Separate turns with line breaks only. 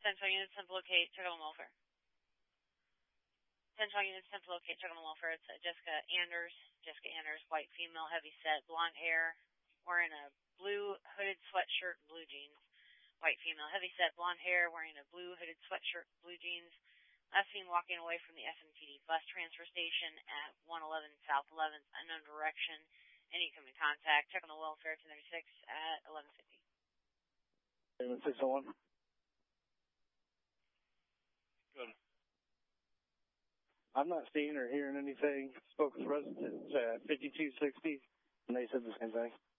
Central units, simple locate, check on welfare. Central units, simple locate, check on welfare. It's Jessica Anders, white female, heavy set, blonde hair, wearing a blue hooded sweatshirt and blue jeans. White female, heavy set, blonde hair, wearing a blue hooded sweatshirt, blue jeans. Last seen walking away from the SMTD bus transfer station at 111 South 11th, unknown direction. Any incoming contact, check on the welfare, 1036 at 1150.
601.
Good.
I'm not seeing or hearing anything. Spoke with residents at 5260, and they said the same thing.